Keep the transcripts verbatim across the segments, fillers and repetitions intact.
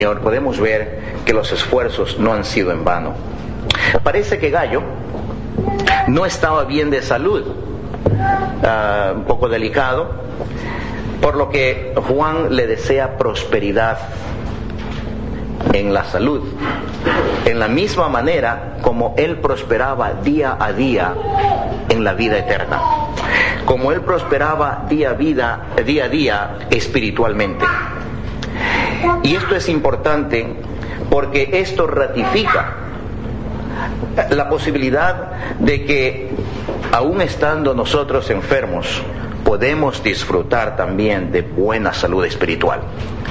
Señor, podemos ver que los esfuerzos no han sido en vano. Parece que Gallo no estaba bien de salud, uh, un poco delicado, por lo que Juan le desea prosperidad en la salud, en la misma manera como él prosperaba día a día en la vida eterna, como él prosperaba día a día, día a día espiritualmente. Y esto es importante porque esto ratifica la posibilidad de que, aún estando nosotros enfermos, podemos disfrutar también de buena salud espiritual.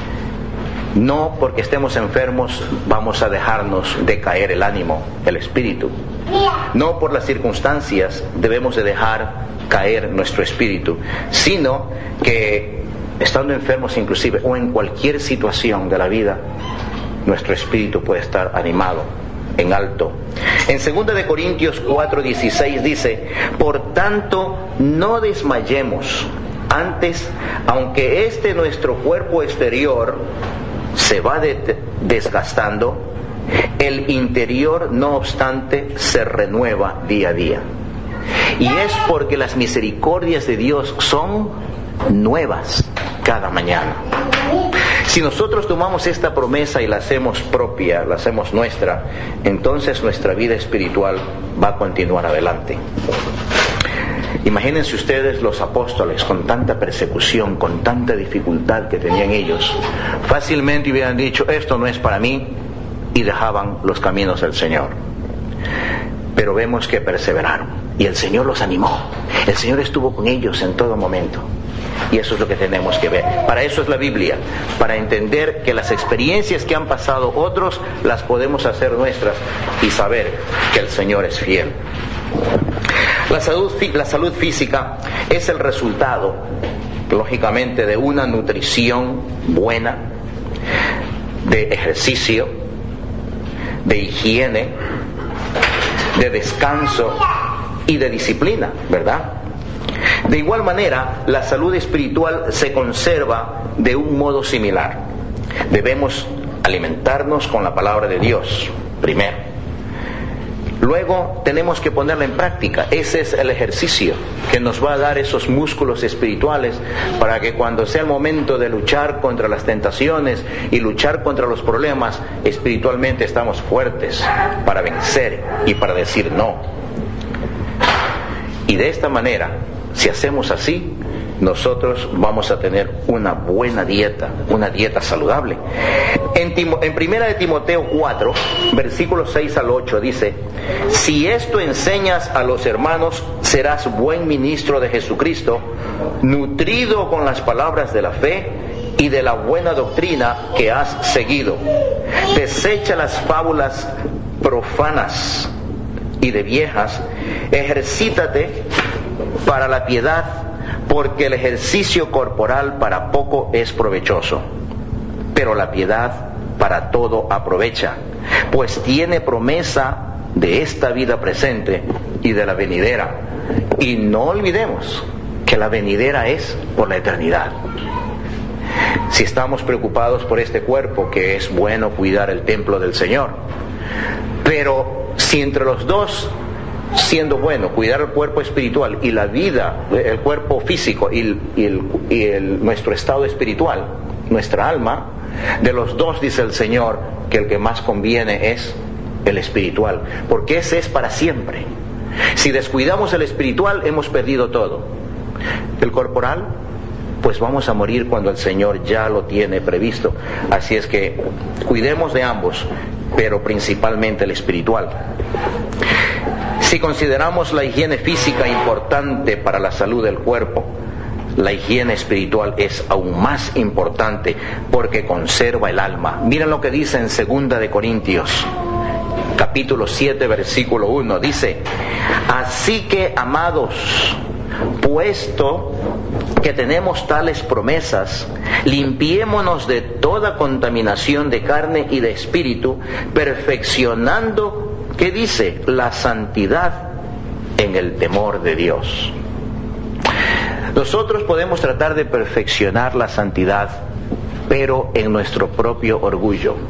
No porque estemos enfermos vamos a dejarnos decaer el ánimo, el espíritu. No por las circunstancias debemos de dejar caer nuestro espíritu, sino que estando enfermos inclusive o en cualquier situación de la vida, nuestro espíritu puede estar animado, en alto. En segunda de Corintios cuatro dieciséis dice: por tanto no desmayemos, antes, aunque este nuestro cuerpo exterior se va de- desgastando, el interior no obstante se renueva día a día. Y es porque las misericordias de Dios son nuevas cada mañana. Si nosotros tomamos esta promesa y la hacemos propia, la hacemos nuestra, entonces nuestra vida espiritual va a continuar adelante. Imagínense ustedes los apóstoles con tanta persecución, con tanta dificultad que tenían ellos. Fácilmente hubieran dicho: esto no es para mí, y dejaban los caminos del Señor. Pero vemos que perseveraron y el Señor los animó. El Señor estuvo con ellos en todo momento. Y eso es lo que tenemos que ver. Para eso es la Biblia, para entender que las experiencias que han pasado otros las podemos hacer nuestras y saber que el Señor es fiel. La salud, la salud física es el resultado, lógicamente, de una nutrición buena, de ejercicio, de higiene, de descanso y de disciplina, ¿verdad? De igual manera, la salud espiritual se conserva de un modo similar. Debemos alimentarnos con la palabra de Dios, primero. Luego tenemos que ponerla en práctica. Ese es el ejercicio que nos va a dar esos músculos espirituales para que cuando sea el momento de luchar contra las tentaciones y luchar contra los problemas, espiritualmente estamos fuertes para vencer y para decir no. Y de esta manera, si hacemos así, nosotros vamos a tener una buena dieta, una dieta saludable. En, Timo, en primera de Timoteo cuatro, versículos seis al ocho dice: si esto enseñas a los hermanos, serás buen ministro de Jesucristo, nutrido con las palabras de la fe y de la buena doctrina que has seguido. Desecha las fábulas profanas y de viejas, ejercítate para la piedad, porque el ejercicio corporal para poco es provechoso, pero la piedad para todo aprovecha, pues tiene promesa de esta vida presente y de la venidera. Y no olvidemos que la venidera es por la eternidad. Si estamos preocupados por este cuerpo, que es bueno cuidar el templo del Señor, pero si entre los dos, siendo bueno cuidar el cuerpo espiritual y la vida, el cuerpo físico y, el, y, el, y el, nuestro estado espiritual, nuestra alma, de los dos dice el Señor que el que más conviene es el espiritual, porque ese es para siempre. Si descuidamos el espiritual, hemos perdido todo. El corporal, pues vamos a morir cuando el Señor ya lo tiene previsto. Así es que cuidemos de ambos, pero principalmente el espiritual. Si consideramos la higiene física importante para la salud del cuerpo, la higiene espiritual es aún más importante porque conserva el alma. Miren lo que dice en segunda de Corintios, capítulo siete, versículo uno. Dice: así que, amados, puesto que tenemos tales promesas, limpiémonos de toda contaminación de carne y de espíritu, perfeccionando, ¿qué dice?, la santidad en el temor de Dios. Nosotros podemos tratar de perfeccionar la santidad pero en nuestro propio orgullo.